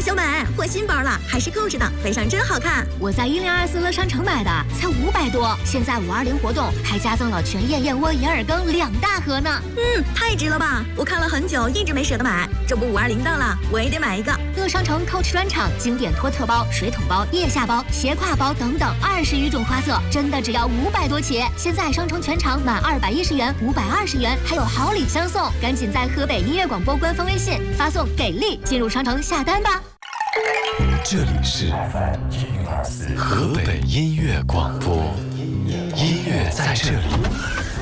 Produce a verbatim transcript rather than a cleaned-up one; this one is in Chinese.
小美，换新包了，还是 Coach 的，背上真好看。 我在一零二四乐商城买的，才五百多。现在五二零活动还加赠了全燕燕窝银耳羹两大盒呢。 嗯，太值了吧！我看了很久，一直没舍得买。这不五二零到了，我也得买一个。 乐商城 Coach 专场经典托特包、水桶包、腋下包、斜挎包等等二十余种花色，真的只要五百多起。现在商城全场满二百一十元、五百二十元，还有好礼相送。赶紧在河北音乐广播官方微信发送“给力”进入商城下单吧。 这里是河北音乐广播，音乐在这里。